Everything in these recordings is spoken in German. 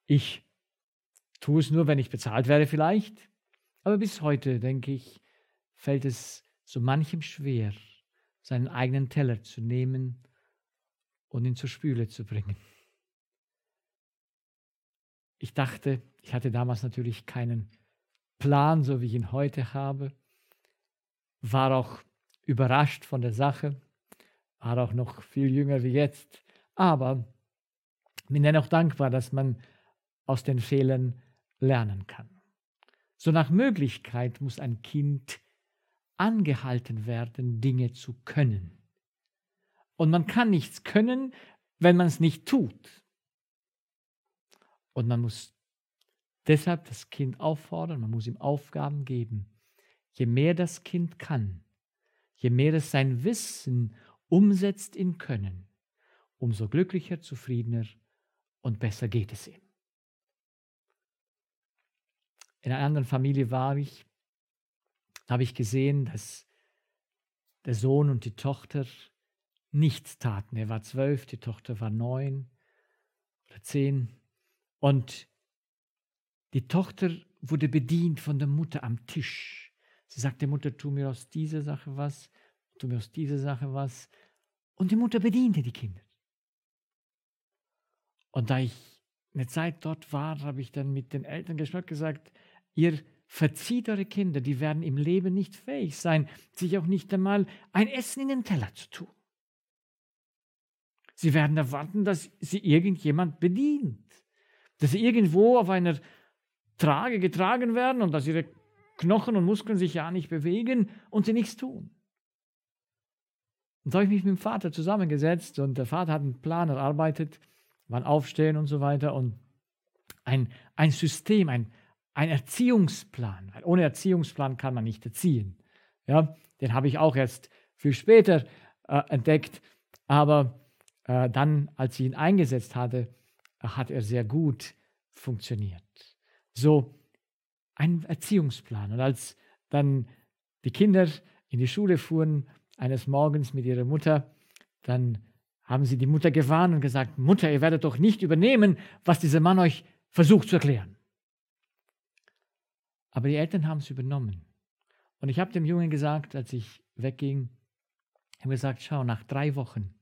Ich tue es nur, wenn ich bezahlt werde vielleicht. Aber bis heute, denke ich, fällt es so manchem schwer, seinen eigenen Teller zu nehmen und ihn zur Spüle zu bringen. Ich dachte, ich hatte damals natürlich keinen Plan, so wie ich ihn heute habe, war auch überrascht von der Sache, war auch noch viel jünger wie jetzt, aber bin dennoch dankbar, dass man aus den Fehlern lernen kann. So nach Möglichkeit muss ein Kind angehalten werden, Dinge zu können. Und man kann nichts können, wenn man es nicht tut. Und man muss deshalb das Kind auffordern, man muss ihm Aufgaben geben. Je mehr das Kind kann, je mehr es sein Wissen umsetzt in Können, umso glücklicher, zufriedener und besser geht es ihm. In einer anderen Familie war ich, da habe ich gesehen, dass der Sohn und die Tochter nichts taten. Er war 12, die Tochter war 9 oder 10. Und die Tochter wurde bedient von der Mutter am Tisch. Sie sagte, Mutter, tu mir aus dieser Sache was, tu mir aus dieser Sache was. Und die Mutter bediente die Kinder. Und da ich eine Zeit dort war, habe ich dann mit den Eltern gesprochen und gesagt, ihr verzieht eure Kinder, die werden im Leben nicht fähig sein, sich auch nicht einmal ein Essen in den Teller zu tun. Sie werden erwarten, dass sie irgendjemand bedient, dass sie irgendwo auf einer Trage getragen werden und dass ihre Knochen und Muskeln sich ja nicht bewegen und sie nichts tun. Und da habe ich mich mit dem Vater zusammengesetzt und der Vater hat einen Plan erarbeitet, wann aufstehen und so weiter und ein System, ein Erziehungsplan. Weil ohne Erziehungsplan kann man nicht erziehen. Ja, den habe ich auch erst viel später entdeckt, aber dann, als ich ihn eingesetzt hatte, hat er sehr gut funktioniert. So ein Erziehungsplan. Und als dann die Kinder in die Schule fuhren, eines Morgens mit ihrer Mutter, dann haben sie die Mutter gewarnt und gesagt, Mutter, ihr werdet doch nicht übernehmen, was dieser Mann euch versucht zu erklären. Aber die Eltern haben es übernommen. Und ich habe dem Jungen gesagt, als ich wegging, habe gesagt, schau, nach 3 Wochen,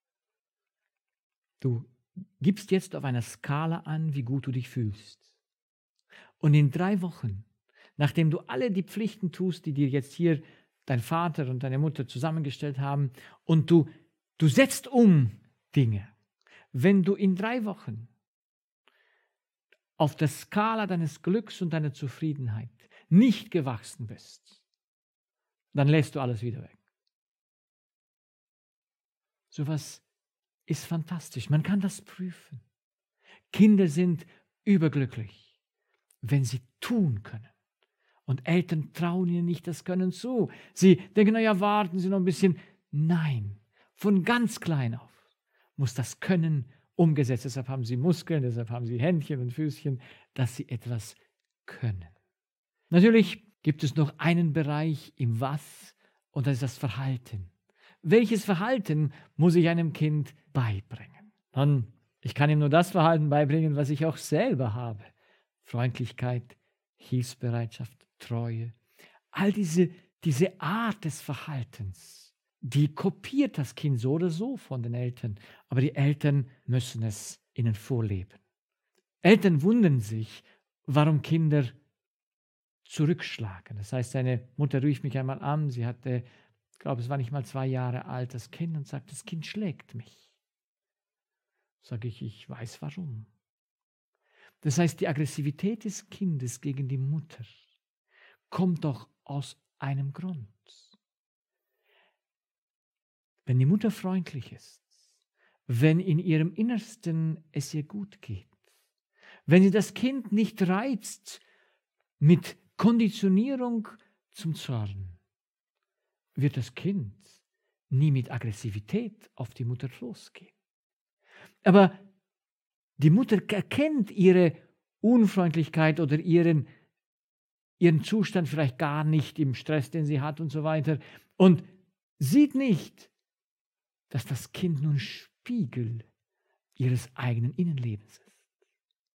du gibst jetzt auf einer Skala an, wie gut du dich fühlst. Und in 3 Wochen, nachdem du alle die Pflichten tust, die dir jetzt hier dein Vater und deine Mutter zusammengestellt haben, und du setzt um Dinge, wenn du in 3 Wochen auf der Skala deines Glücks und deiner Zufriedenheit nicht gewachsen bist, dann lässt du alles wieder weg. Sowas ist fantastisch. Man kann das prüfen. Kinder sind überglücklich, wenn sie tun können. Und Eltern trauen ihnen nicht das Können zu. Sie denken, naja, warten Sie noch ein bisschen. Nein, von ganz klein auf muss das Können umgesetzt. Deshalb haben sie Muskeln, deshalb haben sie Händchen und Füßchen, dass sie etwas können. Natürlich gibt es noch einen Bereich im Was, und das ist das Verhalten. Welches Verhalten muss ich einem Kind beibringen? Nun, ich kann ihm nur das Verhalten beibringen, was ich auch selber habe. Freundlichkeit, Hilfsbereitschaft, Treue. All diese Art des Verhaltens, die kopiert das Kind so oder so von den Eltern. Aber die Eltern müssen es ihnen vorleben. Eltern wundern sich, warum Kinder zurückschlagen. Das heißt, seine Mutter rief mich einmal an, sie hatte, ich glaube, es war nicht mal 2 Jahre alt, das Kind, und sagt, das Kind schlägt mich. Sage ich, ich weiß warum. Das heißt, die Aggressivität des Kindes gegen die Mutter kommt doch aus einem Grund. Wenn die Mutter freundlich ist, wenn in ihrem Innersten es ihr gut geht, wenn sie das Kind nicht reizt mit Konditionierung zum Zorn, wird das Kind nie mit Aggressivität auf die Mutter losgehen. Aber die Mutter erkennt ihre Unfreundlichkeit oder ihren Zustand vielleicht gar nicht im Stress, den sie hat und so weiter, und sieht nicht, dass das Kind nun Spiegel ihres eigenen Innenlebens